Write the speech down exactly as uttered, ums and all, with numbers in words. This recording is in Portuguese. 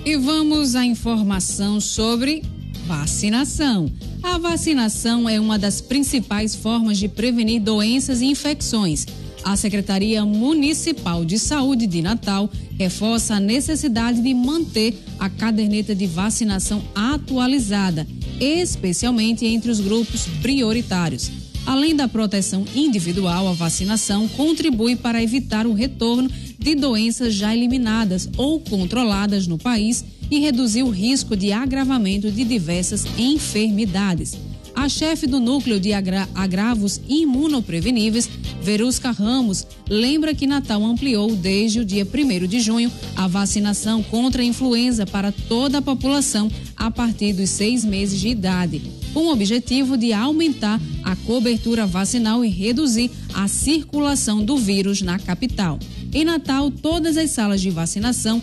E vamos à informação sobre vacinação. A vacinação é uma das principais formas de prevenir doenças e infecções. A Secretaria Municipal de Saúde de Natal reforça a necessidade de manter a caderneta de vacinação atualizada, especialmente entre os grupos prioritários. Além da proteção individual, a vacinação contribui para evitar o retorno de doenças já eliminadas ou controladas no país e reduzir o risco de agravamento de diversas enfermidades. A chefe do Núcleo de Agra- Agravos Imunopreveníveis, Verusca Ramos, lembra que Natal ampliou desde o dia primeiro de junho a vacinação contra a influenza para toda a população a partir dos seis meses de idade, com o objetivo de aumentar a cobertura vacinal e reduzir a circulação do vírus na capital. Em Natal, todas as salas de vacinação